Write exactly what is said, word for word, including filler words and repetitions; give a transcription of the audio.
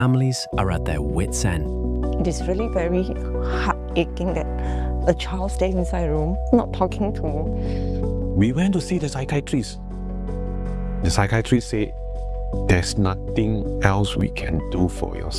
Families are at their wits' end. It is really very heart-aching that a child stays inside a room, not talking to me. We went to see the psychiatrist. The psychiatrist said, there's nothing else we can do for your